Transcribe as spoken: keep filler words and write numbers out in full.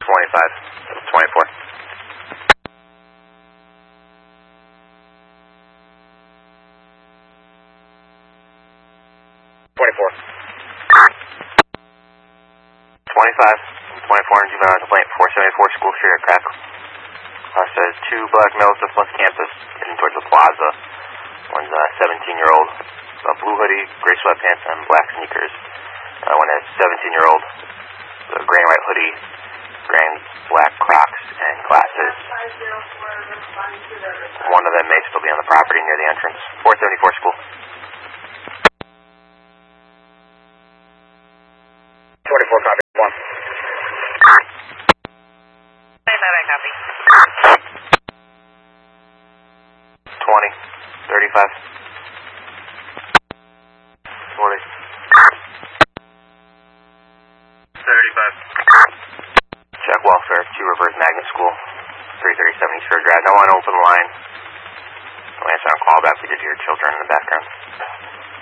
twenty-five, twenty-four. twenty-four. twenty-five, twenty-four in juvenile complaint, four seventy-four School Street at Crackle. Uh, says two black males just left campus, heading towards the plaza. One's a seventeen-year-old, a blue hoodie, gray sweatpants, and black sneakers. Uh, one has seventeen-year-old, a gray and white hoodie, gray and black Crocs, and glasses. One of them may still be on the property near the entrance. four seventy-four School. twenty-four copy. One. twenty-five, I copy. twenty. thirty-five. forty. thirty-five. Check welfare, two Rivers Magnet School, three thirty-seven East River Drive. No one open line. No answer on callback. We did hear children in the background.